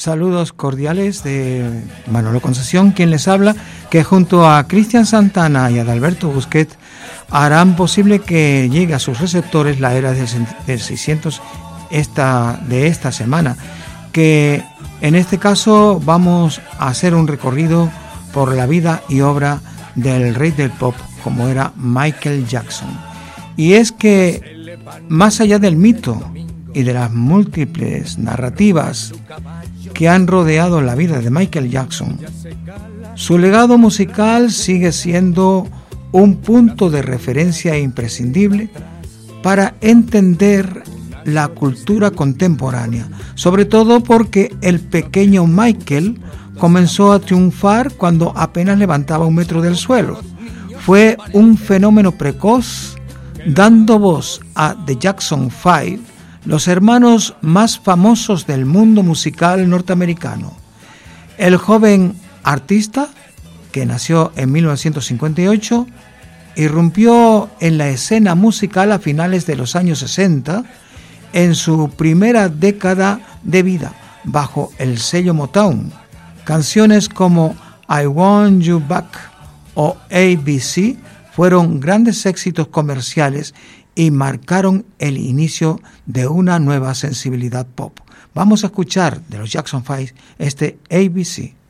Saludos cordiales de Manolo Concesión, quien les habla, que junto a Cristian Santana y Adalberto Busquet harán posible que llegue a sus receptores la era del 600 de esta semana, que en este caso vamos a hacer un recorrido por la vida y obra del rey del pop, como era Michael Jackson. Y es que, más allá del mito y de las múltiples narrativas que han rodeado la vida de Michael Jackson, su legado musical sigue siendo un punto de referencia imprescindible para entender la cultura contemporánea, sobre todo porque el pequeño Michael comenzó a triunfar cuando apenas levantaba 1 metro del suelo. Fue un fenómeno precoz, dando voz a The Jackson 5, los hermanos más famosos del mundo musical norteamericano. El joven artista, que nació en 1958, irrumpió en la escena musical a finales de los años 60, en su primera década de vida, bajo el sello Motown. Canciones como I Want You Back o ABC fueron grandes éxitos comerciales y marcaron el inicio de una nueva sensibilidad pop. Vamos a escuchar de los Jackson 5 este ABC.